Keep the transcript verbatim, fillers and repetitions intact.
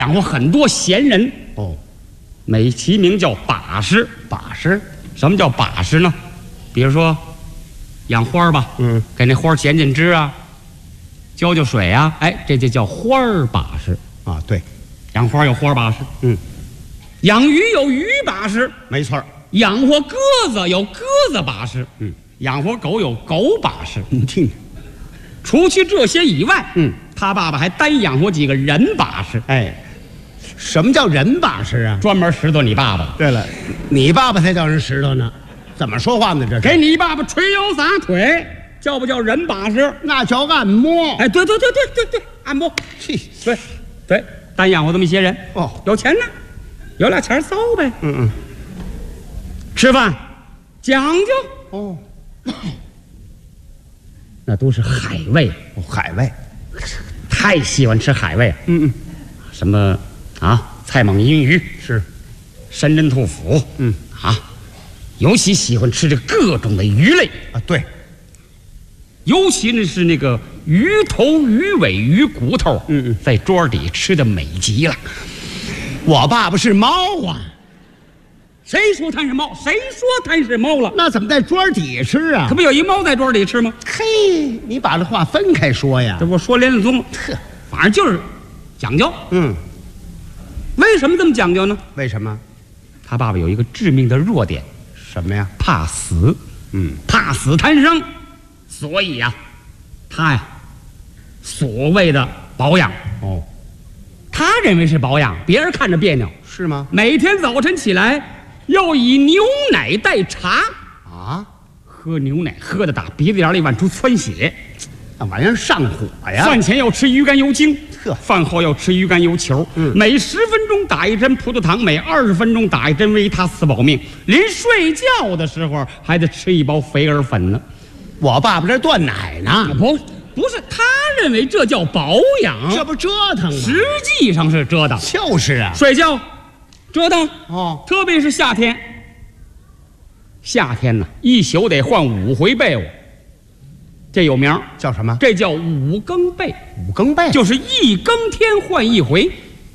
养活很多闲人哦， 美其名叫把式。 把式， 什么叫把式呢？比如说养花吧， 嗯， 给那花剪剪枝啊，浇浇水啊，哎，这就叫花儿把式啊，对， 养花有花把式， 嗯， 养鱼有鱼把式， 没错。 养活鸽子有鸽子把式， 嗯， 养活狗有狗把式。 你听听， 除去这些以外， 嗯， 他爸爸还单养活几个人把式， 哎，什么叫人把式啊？ 专门拾掇你爸爸。 对了，你爸爸才叫人拾掇呢，怎么说话呢？这是给你爸爸捶腰撒腿，叫不叫人把式？ 那叫按摩。 哎，对对对对对对，按摩。 嘿， 对对，单养活这么一些人， 哦， 有钱呢，有俩钱骚呗。 嗯嗯， 吃饭讲究， 哦， 那都是海味， 哦海味， 太喜欢吃海味啊。 嗯嗯， 什么啊，菜蟒银鱼是， 山珍兔脯， 嗯啊，尤其喜欢吃这各种的鱼类， 啊，对， 尤其呢是那个鱼头、鱼尾、鱼骨头， 嗯嗯， 在桌底吃的美极了。 我爸爸是猫啊， 谁说他是猫？谁说他是猫了？ 那怎么在桌底吃啊可？不有一猫在桌底吃吗？ 嘿，你把这话分开说呀这。不说连了宗吗？ 呵， 反正就是讲究。 嗯， 为什么这么讲究呢？ 为什么？ 他爸爸有一个致命的弱点， 什么呀？ 怕死， 嗯， 怕死贪生，所以呀、他呀，所谓的保养， 哦， 他认为是保养，别人看着别扭。 是吗？ 每天早晨起来要以牛奶代茶， 啊， 喝牛奶喝的打鼻子眼里往出窜血。 那玩意儿上火呀？ 饭前要吃鱼肝油精， 呵饭后要吃鱼肝油球， 嗯每十分钟打一针葡萄糖，每二十分钟打一针维他斯保命，临睡觉的时候还得吃一包肥儿粉呢。 我爸爸这断奶呢， 不，不是，他认为这叫保养， 这不折腾吗？ 实际上是折腾。 就是啊。 睡觉折腾， 哦， 特别是夏天，夏天呢一宿得换五回被窝，这有名儿， 叫什么？ 这叫五更被， 五更被。 就是一更天换一回。